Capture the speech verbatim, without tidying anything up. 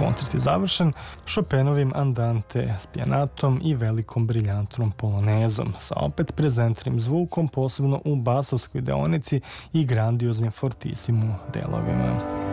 Koncert je završen Chopinovim Andante spijanatom i velikom briljantnom polonezom sa opet prezentnim zvukom, posebno u basovskoj deonici i grandioznim fortissimo delovima.